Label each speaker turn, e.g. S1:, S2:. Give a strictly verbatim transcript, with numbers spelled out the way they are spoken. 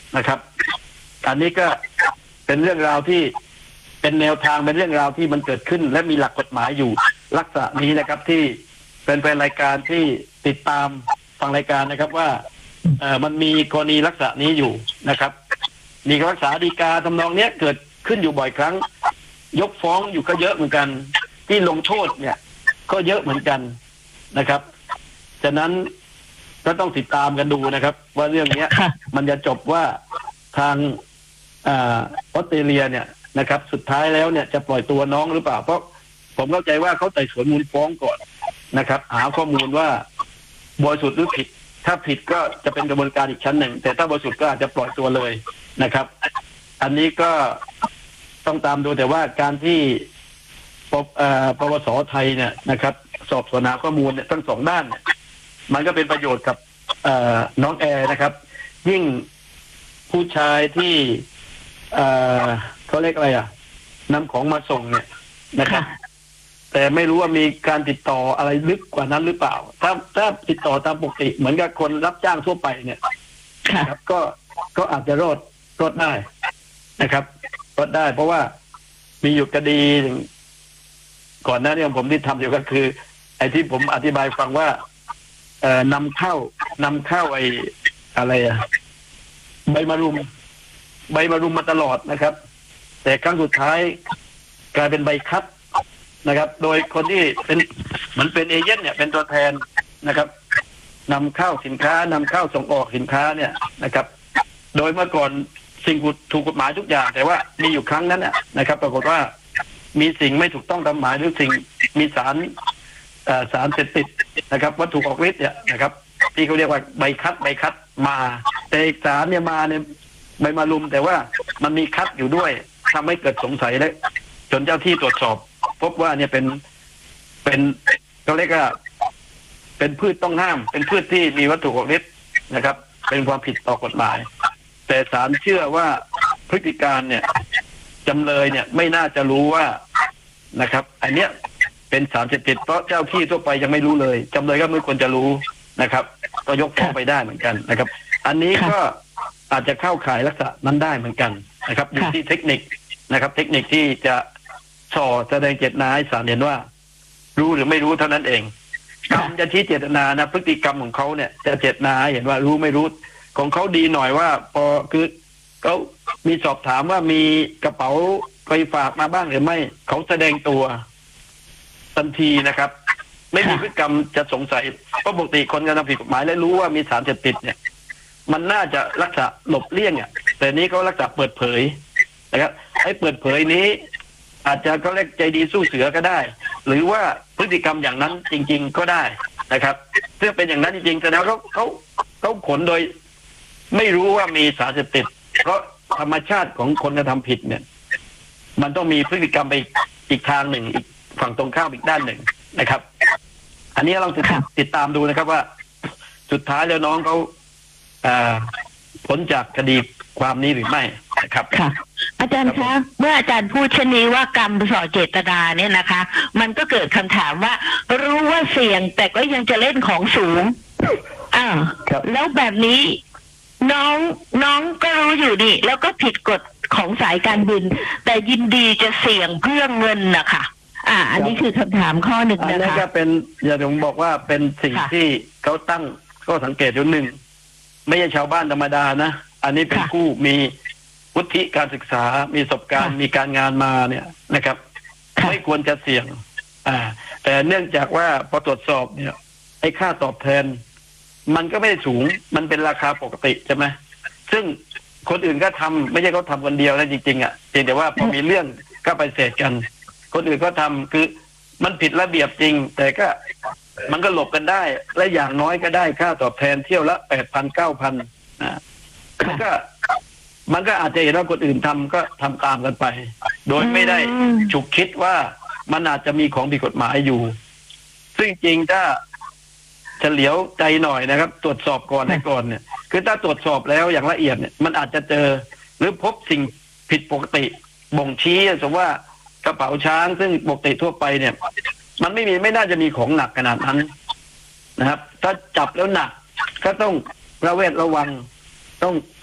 S1: นะครับอันนี้ก็เป็นเรื่องราวที่เป็นแนวทางเป็นเรื่องราวที่มันเกิดขึ้นและมีหลักกฎหมายอยู่ลักษณะนี้นะครับที่เป็นเป็นรายการที่ติดตามฟังรายการนะครับว่าเอ่อมันมีกรณีลักษณะนี้อยู่นะครับมีคำพิพากษาฎีกาทำนองเนี้ยเกิดขึ้นอยู่บ่อยครั้งยกฟ้องอยู่ก็เยอะเหมือนกันที่ลงโทษเนี่ยก็เยอะเหมือนกันนะครับฉะนั้นก็ต้องติดตามกันดูนะครับว่าเรื่องนี้มันจะจบว่าทางออสเตรเลียเนี่ยนะครับสุดท้ายแล้วเนี่ยจะปล่อยตัวน้องหรือเปล่าเพราะผมเข้าใจว่าเขาไต่สวนมูลฟ้องก่อนนะครับหาข้อมูลว่าบริสุทธิ์หรือผิดถ้าผิดก็จะเป็นกระบวนการอีกชั้นหนึ่งแต่ถ้าบริสุทธิ์ก็อาจจะปล่อยตัวเลยนะครับอันนี้ก็ต้องตามดูแต่ว่าการที่ปปวสไทยเนี่ยนะครับสอบสวนหาข้อมูลเนี่ยทั้งสองด้านเนี่ยมันก็เป็นประโยชน์กับน้องแอร์นะครับยิ่งผู้ชายที่เขาเรียกอะไรอ่ะนำของมาส่งเนี่ยนะครับแต่ไม่รู้ว่ามีการติดต่ออะไรลึกกว่านั้นหรือเปล่าถ้าถ้าติดต่อตามปกติเหมือนกับคนรับจ้างทั่วไปเนี่ยนะครับก็ก็อาจจะรอดรอดได้นะครับรอดได้เพราะว่ามีอยู่คดีก่อนหน้านี้ผมที่ทำอยู่ก็คือไอ้ที่ผมอธิบายฟังว่าเอ่อนำเข้านำเข้าไอ้อะไรอะใบมะรุมใบมะรุมมาตลอดนะครับแต่ครั้งสุดท้ายกลายเป็นใบคัดนะครับโดยคนที่เป็นเหมือนเป็นเอเจนต์เนี่ยเป็นตัวแทนนะครับนำเข้าสินค้านำเข้าส่งออกสินค้าเนี่ยนะครับโดยเมื่อก่อนสิ่งถูกกฎหมายทุกอย่างแต่ว่ามีอยู่ครั้งนั้นน่ะนะครับปรากฏว่ามีสิ่งไม่ถูกต้องตามหมายหรือสิ่งมีสารสารเสพติดนะครับวัตถุออกฤทธิ์เนี่ยนะครับที่เขาเรียกว่าใบคัดใบคัดมาแต่สารเนี่ยมาเนี่ยใบมารุมแต่ว่ามันมีคัดอยู่ด้วยทำให้เกิดสงสัยและจนเจ้าที่ตรวจสอบพบว่าเนี่ยเป็นเป็นเขาเรียกว่าเป็นพืชต้องห้ามเป็นพืชที่มีวัตถุออกฤทธิ์นะครับเป็นความผิดต่อกฎหมายแต่ศาลเชื่อว่าพฤติการเนี่ยจำเลยเนี่ยไม่น่าจะรู้ว่านะครับอันเนี้ยเป็นสารเสพติดเพราะเจ้าที่ทั่วไปยังไม่รู้เลยจำเลยก็ไม่ควรจะรู้นะครับก็ยกฟ้องไปได้เหมือนกันนะครับอันนี้ก็อาจจะเข้าข่ายลักษณะนั้นได้เหมือนกันนะครับอยู่ที่เทคนิคนะครับเทคนิคที่จะส่อแสดงเจตนาให้ศาลเห็นว่ารู้หรือไม่รู้เท่านั้นเองกรรมจะชี้เจตนานะพฤติกรรมของเขาเนี่ยจะเจตนาเห็นว่ารู้ไม่รู้ของเขาดีหน่อยว่าพอคือเขามีสอบถามว่ามีกระเป๋าไปฝากมาบ้างหรือไม่เขาแสดงตัวทันทีนะครับไม่มีพฤติกรรมจะสงสัยเพราะปกติคนกระทำผิดกฎหมายและรู้ว่ามีสารเสพติดเนี่ยมันน่าจะรักษาหลบเลี่ยงอ่ะแต่นี้เขารักษาเปิดเผยนะครับไอ้เปิดเผยนี้อาจจะเขาเรียกใจดีสู้เสือก็ได้หรือว่าพฤติกรรมอย่างนั้นจริงๆก็ได้นะครับถ้าเป็นอย่างนั้นจริงๆแสดงว่าเขาเขาเขาขนโดยไม่รู้ว่ามีสารเสพติดเพราะธรรมชาติของคนกระทำผิดเนี่ยมันต้องมีพฤติกรรมไปอีกทางหนึ่งอีกฝั่งตรงข้ามอีกด้านหนึ่งนะครับอันนี้เราติดตามดูนะครับว่าสุดท้ายแล้วน้องเขาพ้นจากคดีความนี้หรือไม่นะครับ
S2: ค่ะอาจารย์คะเมื่ออาจารย์พูดเช่นนี้ว่ากรรมส่อเจตนาเนี่ยนะคะมันก็เกิดคำถามว่ารู้ว่าเสี่ยงแต่ก็ยังจะเล่นของสูงอ้าวแล้วแบบนี้น้องน้องก็รู้อยู่ดิแล้วก็ผิดกฎของสายการบินแต่ยินดีจะเสี่ยงเพื่อเงินนะคะอ่าอันนี้คือคำถามข้อหนึ่งนะคะอันนี้
S1: ก็เป็นอย่าผมบอกว่าเป็นสิ่งที่เขาตั้งข้อสังเกตอยู่หนึ่งไม่ใช่ชาวบ้านธรรมดานะอันนี้เป็นผู้มีวุฒิการศึกษามีประสบการณ์มีการงานมาเนี่ยนะครับไม่ควรจะเสี่ยงอ่าแต่เนื่องจากว่าพอตรวจสอบเนี่ยไอ้ค่าตอบแทนมันก็ไม่ได้สูงมันเป็นราคาปกติใช่ไหมซึ่งคนอื่นก็ทำไม่ใช่เขาทำคนเดียวนะจริงๆอ่ะเพียงแต่ว่าพอมีเรื่องก็ไปเสร็จกันคนอื่นก็ทำคือมันผิดระเบียบจริงแต่ก็มันก็หลบกันได้และอย่างน้อยก็ได้ค่าตอบแทนเที่ยวละแปดพันเก้าพันนะมันก็มันก็อาจจะเห็นว่าคนอื่นทำก็ทำตามกันไปโดยไม่ได้ฉุกคิดว่ามันอาจจะมีของผิดกฎหมายอยู่ซึ่งจริงถ้าเฉลียวใจหน่อยนะครับตรวจสอบก่อนให้ก่อนเนี่ยคือถ้าตรวจสอบแล้วอย่างละเอียดเนี่ยมันอาจจะเจอหรือพบสิ่งผิดปกติบ่งชี้สมมติว่ากระเป๋าช้างซึ่งปกติทั่วไปเนี่ยมันไม่มีไม่น่าจะมีของหนักขนาดนั้นนะครับถ้าจับแล้วหนักก็ต้องระเวดระวังต้อง